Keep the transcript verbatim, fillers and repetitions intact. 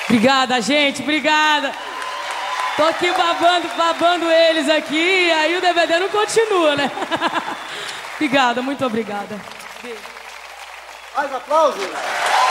Obrigada, gente, obrigada. Tô aqui babando, babando eles aqui, aí o D V D não continua, né? Obrigada, muito obrigada. Mais aplausos.